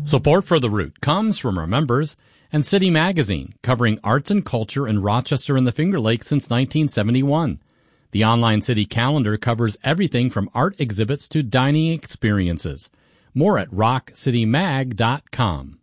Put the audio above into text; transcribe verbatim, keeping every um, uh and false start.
Support for The Root comes from our members and City Magazine, covering arts and culture in Rochester and the Finger Lakes since nineteen seventy-one. The online city calendar covers everything from art exhibits to dining experiences. More at rock city mag dot com.